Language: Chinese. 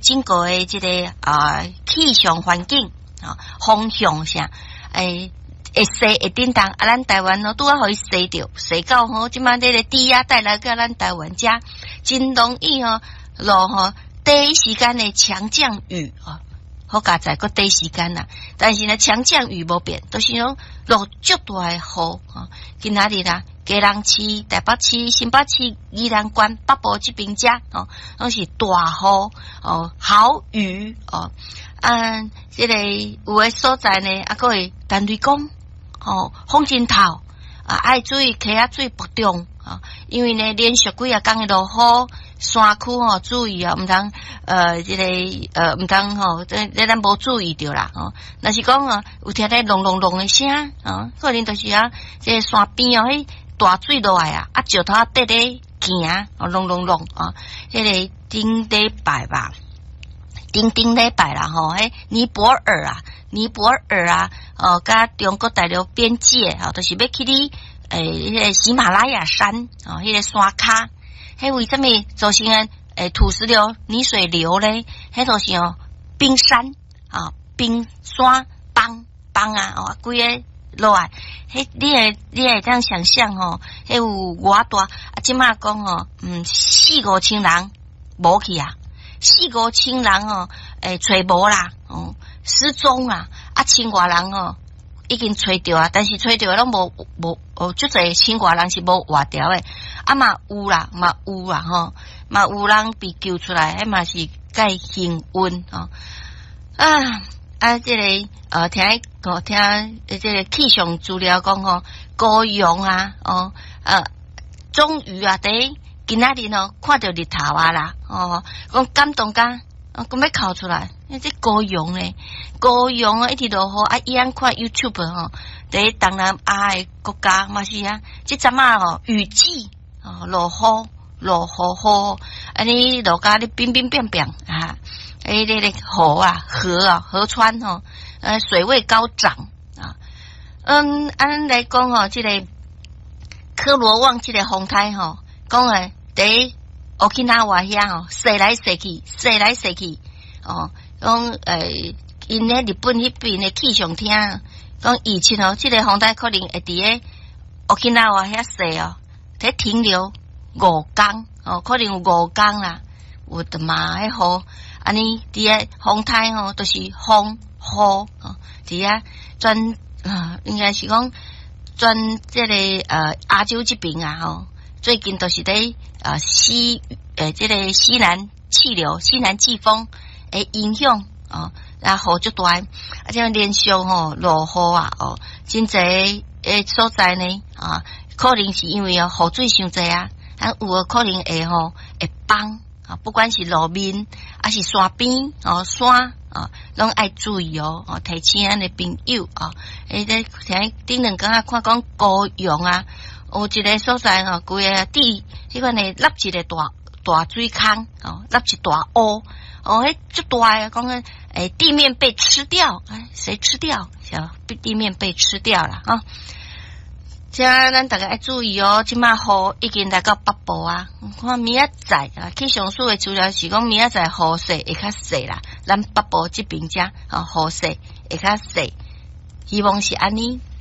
整个的这个气象环境风向啥会西会叮当咱台湾拄啊互伊西着西到即摆这个低压带来到咱台湾遮真容易落第一时间的强降雨好佳在个短时间啦，但是呢，强降雨无变，都是讲落足大的雨今仔日啦，基隆市、台北市、新北市、宜兰县北部这边遮拢是大雨豪雨这个有的所在呢，还会单位讲风真透爱注意溪仔水不中因为呢连续几啊天的落雨。山区注意毋通这个毋通咱无注意着啦若是讲有听咧隆隆隆的声可能就是这个山边迄大水落来石头跌咧行隆隆隆这个顶礼拜吧，顶礼拜啦迄尼泊尔甲中国大陆边界就是要去你迄个喜马拉雅山迄个山骹。迄为什么造成土石流、泥水流咧？迄都是冰山冰山崩规个落来。迄你会这样想象迄有偌大即马讲4-5千人无去4-5千人找无啦失踪啦千外人已经找着但是找着拢无足侪千外人是无活着诶嘛有啦嘛有人被救出来迄嘛是介幸运这个听这个气象资料讲高雄终于伫今仔日看到日头啦讲感动甲讲要哭出来这高雄一直落雨伊安看 YouTube 伫东南亚的国家嘛是这阵雨季落雨安尼落甲你冰冰冰冰这个河川水位高涨按来讲这个科罗旺这个风台讲伫Okinawa遐洗来洗去讲因咧日本迄边的气象厅讲以前这个风台可能会伫咧 Okinawa遐洗得停留5天可能有5天啦。我的妈，迄雨安尼伫咧风台都是风雨伫啊专应该是讲专这个亚洲这边最近都是伫这个西南气流、西南季风的影响雨足大，这连续落雨真侪所在呢可能是因为雨水伤济有可能会崩不管是路面还是山边山拢爱注意提醒咱的朋友听顶两天看讲高雄有一个所在规个地迄款的立一个大水坑立一大乌迄足大讲地面被吃掉谁吃掉地面被吃掉了这咱大家要注意即马雨已经来到北部看明仔载气象署的资料是讲明仔载雨势会较细啦，咱北部这边遮雨势会较细，希望是安尼。